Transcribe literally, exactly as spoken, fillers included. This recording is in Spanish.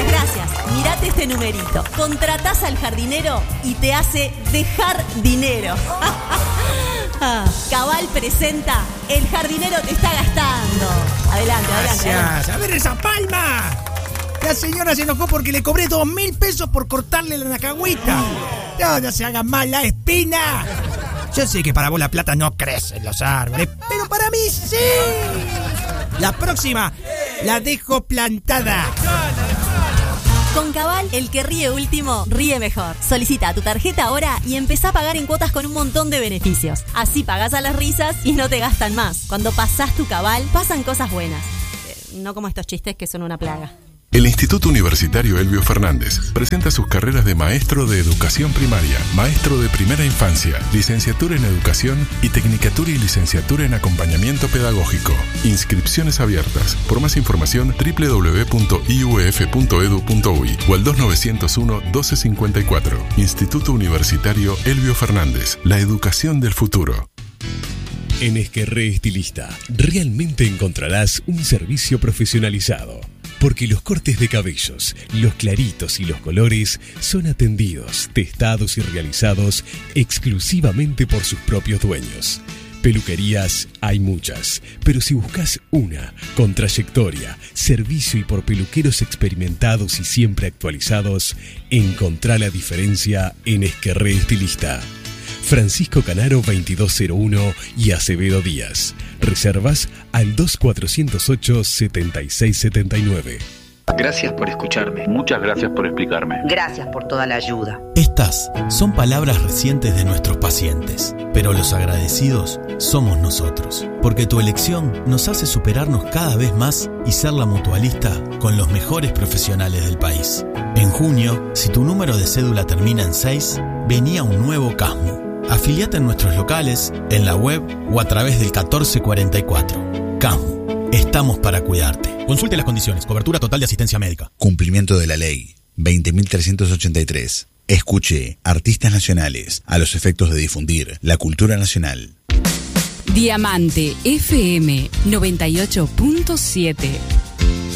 Gracias, gracias. Mirate este numerito. Contratás al jardinero y te hace dejar dinero. Cabal presenta El jardinero te está gastando. Adelante, adelante, adelante. A ver esa palma. La señora se enojó porque le cobré dos mil pesos por cortarle la nacagüita. No, no se haga mal la espina. Yo sé que para vos la plata no crece en los árboles, pero para mí sí. La próxima la dejo plantada. Con Cabal, el que ríe último, ríe mejor. Solicita tu tarjeta ahora y empezá a pagar en cuotas con un montón de beneficios. Así pagás a las risas y no te gastan más. Cuando pasás tu Cabal, pasan cosas buenas. Eh, no como estos chistes que son una plaga. El Instituto Universitario Elbio Fernández presenta sus carreras de maestro de educación primaria, maestro de primera infancia, licenciatura en educación y tecnicatura y licenciatura en acompañamiento pedagógico. Inscripciones abiertas. Por más información, doble u doble u doble u punto i u e f punto e d u punto u i o al dos nueve cero uno, doce cincuenta y cuatro. Instituto Universitario Elbio Fernández. La educación del futuro. En Esquerré Estilista, realmente encontrarás un servicio profesionalizado. Porque los cortes de cabellos, los claritos y los colores son atendidos, testados y realizados exclusivamente por sus propios dueños. Peluquerías hay muchas, pero si buscas una con trayectoria, servicio y por peluqueros experimentados y siempre actualizados, encontrá la diferencia en Esquerré Estilista. Francisco Canaro veintidós cero uno y Acevedo Díaz. Reservas al dos cuatro cero ocho, siete seis siete nueve. Gracias por escucharme. Muchas gracias por explicarme. Gracias por toda la ayuda. Estas son palabras recientes de nuestros pacientes, pero los agradecidos somos nosotros, porque tu elección nos hace superarnos cada vez más y ser la mutualista con los mejores profesionales del país. En junio, si tu número de cédula termina en seis, venía un nuevo Casmu. Afiliate en nuestros locales, en la web o a través del catorce cuarenta y cuatro. Casmu, estamos para cuidarte. Consulte las condiciones. Cobertura total de asistencia médica. Cumplimiento de la ley veinte mil trescientos ochenta y tres. Escuche artistas nacionales a los efectos de difundir la cultura nacional. Diamante F M noventa y ocho punto siete.